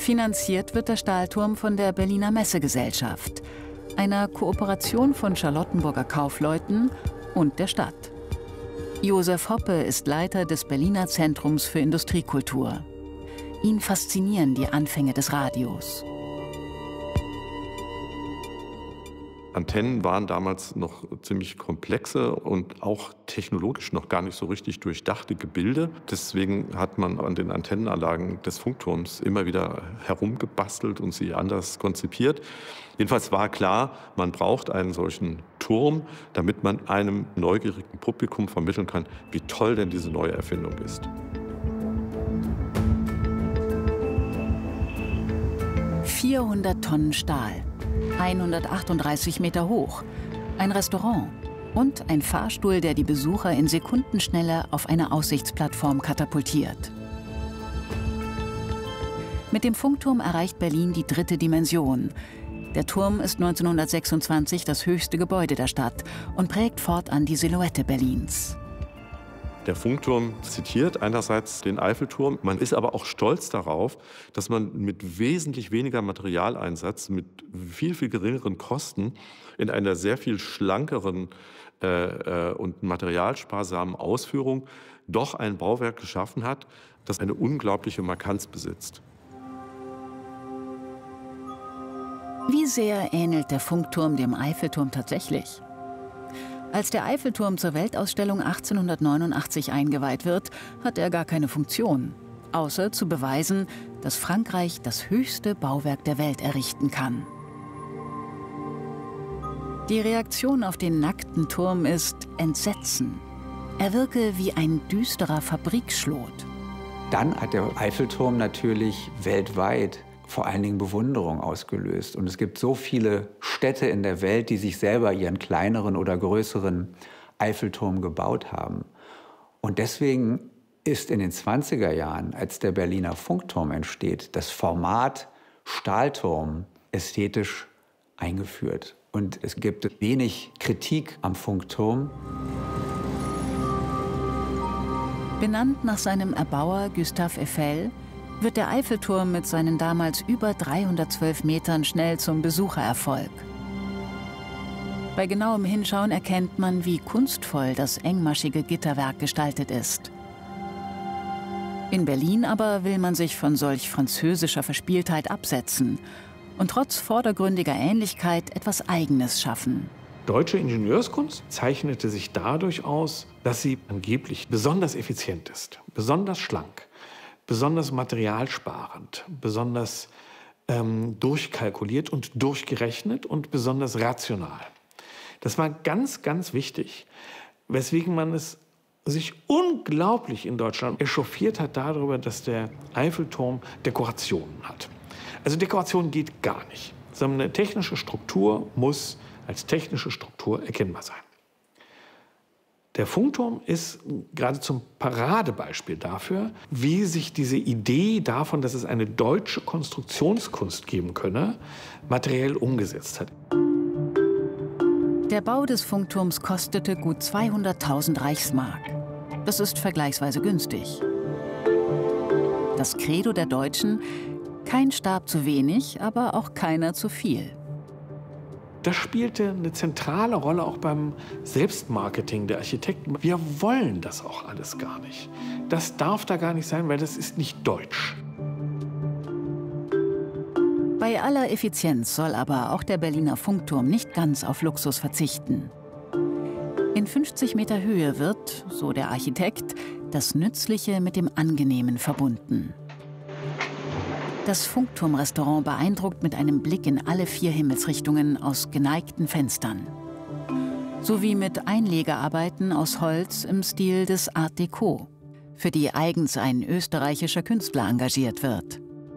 Finanziert wird der Stahlturm von der Berliner Messegesellschaft, einer Kooperation von Charlottenburger Kaufleuten und der Stadt. Josef Hoppe ist Leiter des Berliner Zentrums für Industriekultur. Ihn faszinieren die Anfänge des Radios. Antennen waren damals noch ziemlich komplexe und auch technologisch noch gar nicht so richtig durchdachte Gebilde. Deswegen hat man an den Antennenanlagen des Funkturms immer wieder herumgebastelt und sie anders konzipiert. Jedenfalls war klar, man braucht einen solchen Turm, damit man einem neugierigen Publikum vermitteln kann, wie toll denn diese neue Erfindung ist. ...400 Tonnen Stahl, 138 Meter hoch, ein Restaurant und ein Fahrstuhl, der die Besucher in Sekundenschnelle auf eine Aussichtsplattform katapultiert. Mit dem Funkturm erreicht Berlin die 3. Dimension. Der Turm ist 1926 das höchste Gebäude der Stadt und prägt fortan die Silhouette Berlins. Der Funkturm zitiert einerseits den Eiffelturm, man ist aber auch stolz darauf, dass man mit wesentlich weniger Materialeinsatz, mit viel, viel geringeren Kosten in einer sehr viel schlankeren und materialsparsamen Ausführung doch ein Bauwerk geschaffen hat, das eine unglaubliche Markanz besitzt. Wie sehr ähnelt der Funkturm dem Eiffelturm tatsächlich? Als der Eiffelturm zur Weltausstellung 1889 eingeweiht wird, hat er gar keine Funktion, außer zu beweisen, dass Frankreich das höchste Bauwerk der Welt errichten kann. Die Reaktion auf den nackten Turm ist Entsetzen. Er wirke wie ein düsterer Fabrikschlot. Dann hat der Eiffelturm natürlich weltweit vor allen Dingen Bewunderung ausgelöst. Und es gibt so viele Städte in der Welt, die sich selber ihren kleineren oder größeren Eiffelturm gebaut haben. Und deswegen ist in den 20er Jahren, als der Berliner Funkturm entsteht, das Format Stahlturm ästhetisch eingeführt. Und es gibt wenig Kritik am Funkturm. Benannt nach seinem Erbauer Gustave Eiffel, wird der Eiffelturm mit seinen damals über 312 Metern schnell zum Besuchererfolg. Bei genauem Hinschauen erkennt man, wie kunstvoll das engmaschige Gitterwerk gestaltet ist. In Berlin aber will man sich von solch französischer Verspieltheit absetzen und trotz vordergründiger Ähnlichkeit etwas Eigenes schaffen. Deutsche Ingenieurskunst zeichnete sich dadurch aus, dass sie angeblich besonders effizient ist, besonders schlank, besonders materialsparend, besonders durchkalkuliert und durchgerechnet und besonders rational. Das war ganz, ganz wichtig, weswegen man es sich unglaublich in Deutschland echauffiert hat darüber, dass der Eiffelturm Dekorationen hat. Also Dekoration geht gar nicht, sondern eine technische Struktur muss als technische Struktur erkennbar sein. Der Funkturm ist geradezu ein Paradebeispiel dafür, wie sich diese Idee davon, dass es eine deutsche Konstruktionskunst geben könne, materiell umgesetzt hat. Der Bau des Funkturms kostete gut 200.000 Reichsmark. Das ist vergleichsweise günstig. Das Credo der Deutschen: kein Stab zu wenig, aber auch keiner zu viel. Das spielte eine zentrale Rolle auch beim Selbstmarketing der Architekten. Wir wollen das auch alles gar nicht. Das darf da gar nicht sein, weil das ist nicht deutsch. Bei aller Effizienz soll aber auch der Berliner Funkturm nicht ganz auf Luxus verzichten. In 50 Meter Höhe wird, so der Architekt, das Nützliche mit dem Angenehmen verbunden. Das Funkturmrestaurant beeindruckt mit einem Blick in alle 4 Himmelsrichtungen aus geneigten Fenstern. Sowie mit Einlegearbeiten aus Holz im Stil des Art Deco, für die eigens ein österreichischer Künstler engagiert wird.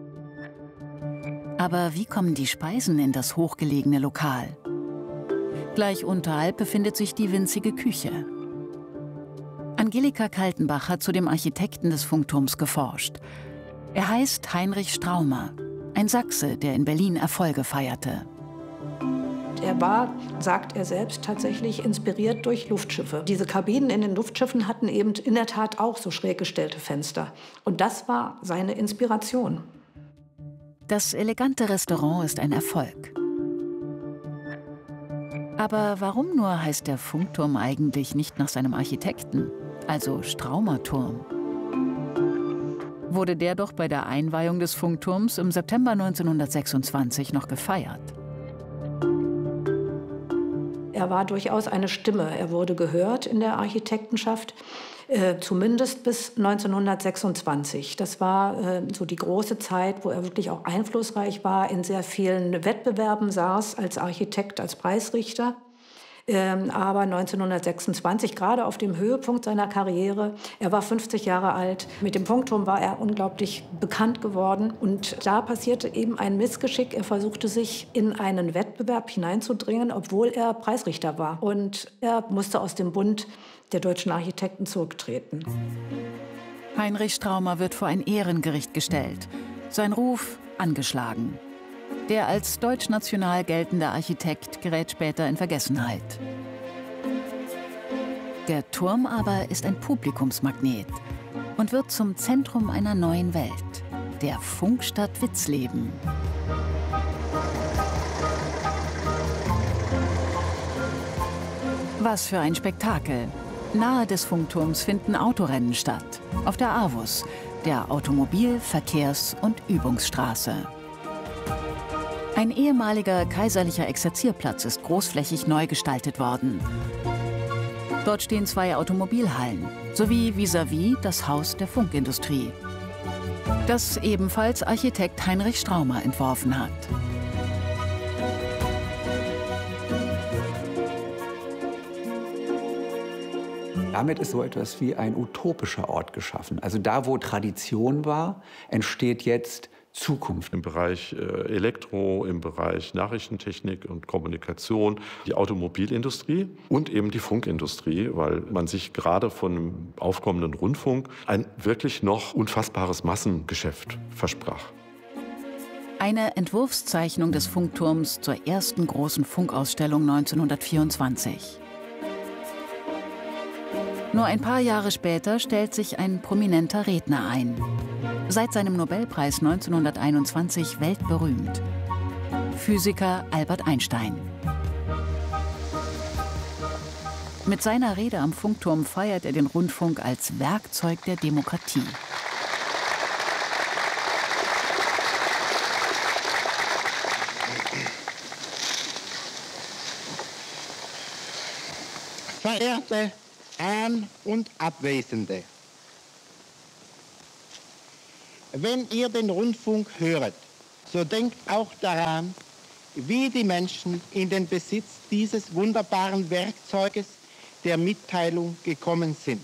Aber wie kommen die Speisen in das hochgelegene Lokal? Gleich unterhalb befindet sich die winzige Küche. Angelika Kaltenbach hat zu dem Architekten des Funkturms geforscht. Er heißt Heinrich Straumer, ein Sachse, der in Berlin Erfolge feierte. Er war, sagt er selbst, tatsächlich inspiriert durch Luftschiffe. Diese Kabinen in den Luftschiffen hatten eben in der Tat auch so schräg gestellte Fenster. Und das war seine Inspiration. Das elegante Restaurant ist ein Erfolg. Aber warum nur heißt der Funkturm eigentlich nicht nach seinem Architekten, also Straumer-Turm? Wurde der doch bei der Einweihung des Funkturms im September 1926 noch gefeiert. Er war durchaus eine Stimme. Er wurde gehört in der Architektenschaft, zumindest bis 1926. Das war so die große Zeit, wo er wirklich auch einflussreich war, in sehr vielen Wettbewerben saß als Architekt, als Preisrichter. Aber 1926, gerade auf dem Höhepunkt seiner Karriere, er war 50 Jahre alt, mit dem Funkturm war er unglaublich bekannt geworden. Und da passierte eben ein Missgeschick. Er versuchte sich in einen Wettbewerb hineinzudringen, obwohl er Preisrichter war. Und er musste aus dem Bund der deutschen Architekten zurücktreten. Heinrich Straumer wird vor ein Ehrengericht gestellt. Sein Ruf angeschlagen. Der als deutschnational geltende Architekt gerät später in Vergessenheit. Der Turm aber ist ein Publikumsmagnet und wird zum Zentrum einer neuen Welt, der Funkstadt Witzleben. Was für ein Spektakel! Nahe des Funkturms finden Autorennen statt, auf der AWUS, der Automobil-, Verkehrs- und Übungsstraße. Ein ehemaliger kaiserlicher Exerzierplatz ist großflächig neu gestaltet worden. Dort stehen 2 Automobilhallen, sowie vis-à-vis das Haus der Funkindustrie, das ebenfalls Architekt Heinrich Straumer entworfen hat. Damit ist so etwas wie ein utopischer Ort geschaffen. Also da, wo Tradition war, entsteht jetzt Zukunft. Im Bereich Elektro, im Bereich Nachrichtentechnik und Kommunikation, die Automobilindustrie und eben die Funkindustrie, weil man sich gerade von dem aufkommenden Rundfunk ein wirklich noch unfassbares Massengeschäft versprach. Eine Entwurfszeichnung des Funkturms zur ersten großen Funkausstellung 1924. Nur ein paar Jahre später stellt sich ein prominenter Redner ein. Seit seinem Nobelpreis 1921 weltberühmt. Physiker Albert Einstein. Mit seiner Rede am Funkturm feiert er den Rundfunk als Werkzeug der Demokratie. Verehrte An- und Abwesende, wenn ihr den Rundfunk höret, so denkt auch daran, wie die Menschen in den Besitz dieses wunderbaren Werkzeuges der Mitteilung gekommen sind.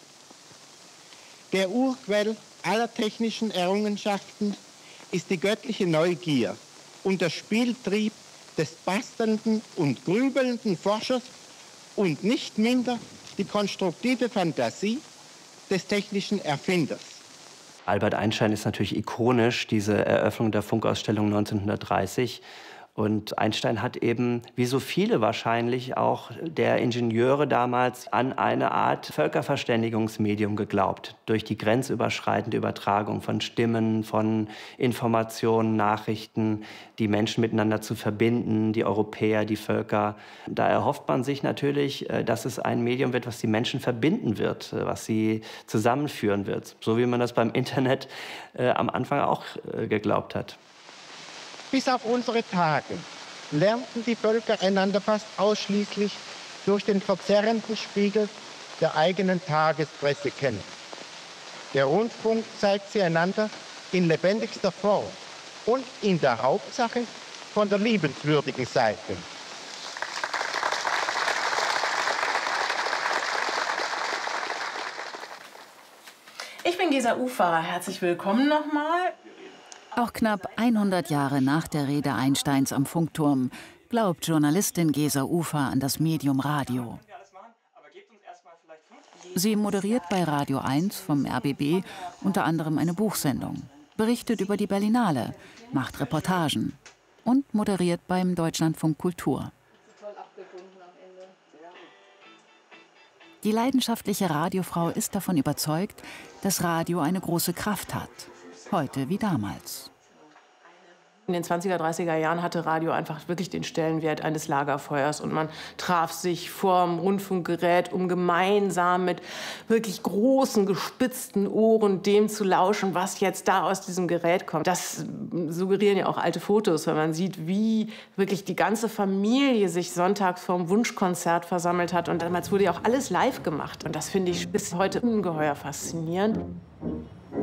Der Urquell aller technischen Errungenschaften ist die göttliche Neugier und der Spieltrieb des bastelnden und grübelnden Forschers und nicht minder die konstruktive Fantasie des technischen Erfinders. Albert Einstein ist natürlich ikonisch, diese Eröffnung der Funkausstellung 1930. Und Einstein hat eben, wie so viele wahrscheinlich auch der Ingenieure damals, an eine Art Völkerverständigungsmedium geglaubt. Durch die grenzüberschreitende Übertragung von Stimmen, von Informationen, Nachrichten, die Menschen miteinander zu verbinden, die Europäer, die Völker. Da erhofft man sich natürlich, dass es ein Medium wird, was die Menschen verbinden wird, was sie zusammenführen wird. So wie man das beim Internet am Anfang auch geglaubt hat. Bis auf unsere Tage lernten die Völker einander fast ausschließlich durch den verzerrenden Spiegel der eigenen Tagespresse kennen. Der Rundfunk zeigt sie einander in lebendigster Form und in der Hauptsache von der liebenswürdigen Seite. Ich bin Gesa Uferer. Herzlich willkommen nochmal. Auch knapp 100 Jahre nach der Rede Einsteins am Funkturm glaubt Journalistin Gesa Ufer an das Medium Radio. Sie moderiert bei Radio 1 vom RBB unter anderem eine Buchsendung, berichtet über die Berlinale, macht Reportagen und moderiert beim Deutschlandfunk Kultur. Die leidenschaftliche Radiofrau ist davon überzeugt, dass Radio eine große Kraft hat. Heute wie damals. In den 20er, 30er Jahren hatte Radio einfach wirklich den Stellenwert eines Lagerfeuers. Und man traf sich vorm Rundfunkgerät, um gemeinsam mit wirklich großen, gespitzten Ohren dem zu lauschen, was jetzt da aus diesem Gerät kommt. Das suggerieren ja auch alte Fotos, wenn man sieht, wie wirklich die ganze Familie sich sonntags vorm Wunschkonzert versammelt hat. Und damals wurde ja auch alles live gemacht. Und das finde ich bis heute ungeheuer faszinierend.